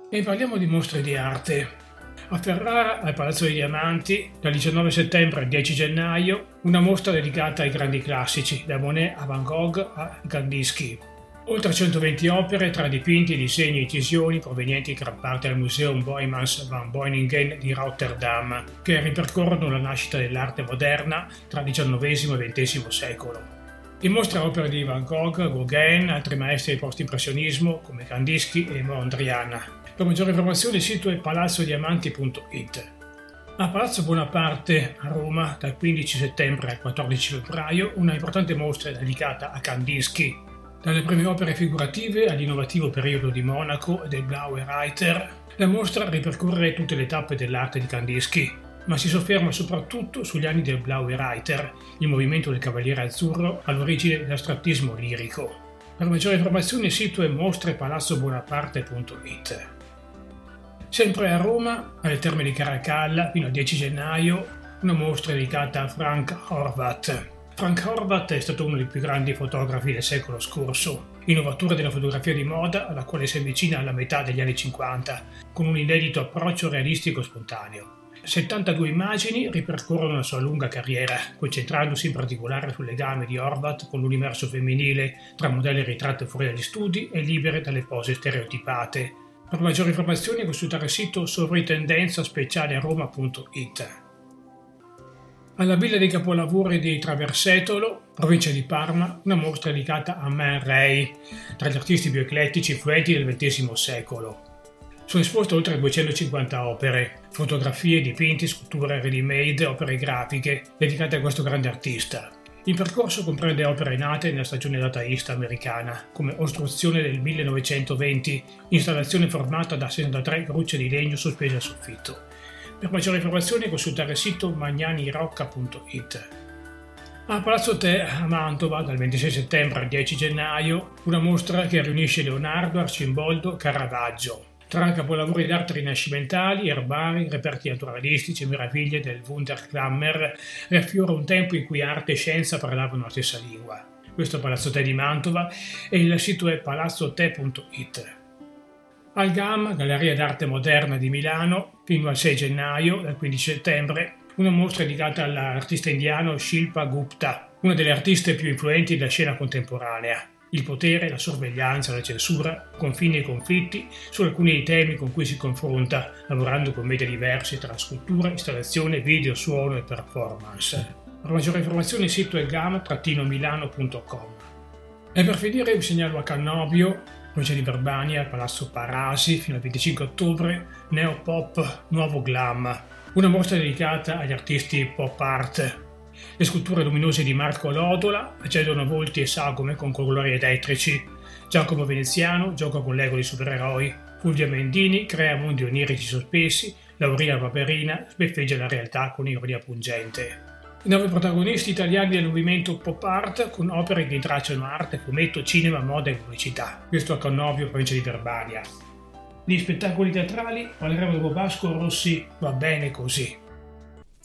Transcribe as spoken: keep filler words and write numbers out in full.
E parliamo di mostre di arte. A Ferrara, al Palazzo dei Diamanti, dal diciannove settembre al dieci gennaio, una mostra dedicata ai grandi classici, da Monet a Van Gogh a Kandinsky. Oltre centoventi opere tra dipinti, disegni e incisioni provenienti in gran parte dal Museum Boijmans van Beuningen di Rotterdam, che ripercorrono la nascita dell'arte moderna tra diciannovesimo e ventesimo secolo. In mostra opere di Van Gogh, Gauguin, altri maestri del post-impressionismo come Kandinsky e Mondrian. Per maggiore informazioni il sito è palazzo diamanti punto it. A Palazzo Bonaparte a Roma, dal quindici settembre al quattordici febbraio, una importante mostra dedicata a Kandinsky. Dalle prime opere figurative all'innovativo periodo di Monaco e del Blaue Reiter, la mostra ripercorre tutte le tappe dell'arte di Kandinsky, ma si sofferma soprattutto sugli anni del Blaue Reiter, il movimento del Cavaliere Azzurro all'origine dell'astrattismo lirico. Per maggiori informazioni il sito è mostre palazzo bonaparte punto it. Sempre a Roma, alle Terme di Caracalla, fino al dieci gennaio, una mostra dedicata a Frank Horvath. Frank Horvath è stato uno dei più grandi fotografi del secolo scorso, innovatore della fotografia di moda alla quale si avvicina alla metà degli anni cinquanta, con un inedito approccio realistico e spontaneo. settantadue immagini ripercorrono la sua lunga carriera, concentrandosi in particolare sul legame di Horvath con l'universo femminile, tra modelle ritratte fuori dagli studi e libere dalle pose stereotipate. Per maggiori informazioni consultare il sito sovrintendenza speciale a roma punto it. Alla Villa dei Capolavori di Traversetolo, provincia di Parma, una mostra dedicata a Man Ray, tra gli artisti più eclettici e influenti del ventesimo secolo. Sono esposte oltre duecentocinquanta opere, fotografie, dipinti, sculture ready-made, opere grafiche dedicate a questo grande artista. Il percorso comprende opere nate nella stagione dadaista americana, come Ostruzione del millenovecentoventi, installazione formata da sessantatré grucce di legno sospese al soffitto. Per maggiori informazioni consultare il sito magnanirocca punto it. A Palazzo Te a Mantova, dal ventisei settembre al dieci gennaio, una mostra che riunisce Leonardo, Arcimboldo e Caravaggio. Tra capolavori d'arte rinascimentali, erbari, reperti naturalistici e meraviglie del Wunderkammer, riaffiora un tempo in cui arte e scienza parlavano la stessa lingua. Questo è Palazzo Te di Mantova e il sito è palazzo te punto it. Al G A M, Galleria d'Arte Moderna di Milano, fino al sei gennaio, dal quindici settembre, una mostra dedicata all'artista indiano Shilpa Gupta, una delle artiste più influenti della scena contemporanea. Il potere, la sorveglianza, la censura, confini e conflitti sono alcuni dei temi con cui si confronta, lavorando con media diversi tra scultura, installazione, video, suono e performance. Per maggiori informazioni il sito è gam milano punto com. E per finire vi segnalo a Cannobio, provincia di Verbania, al Palazzo Parasi, fino al venticinque ottobre, Neopop Nuovo Glam, una mostra dedicata agli artisti pop art. Le sculture luminose di Marco Lodola accedono a volti e sagome con colori elettrici. Giacomo Veneziano gioca con l'ego dei supereroi. Fulvia Mendini crea mondi onirici sospesi. Laurina Paperina sbeffeggia la realtà con ironia pungente. I nove protagonisti italiani del movimento pop art con opere che intracciano arte, fumetto, cinema, moda e pubblicità. Questo a Cannobio, provincia di Verbania. Gli spettacoli teatrali parleremo dopo Vasco Rossi, Va bene così.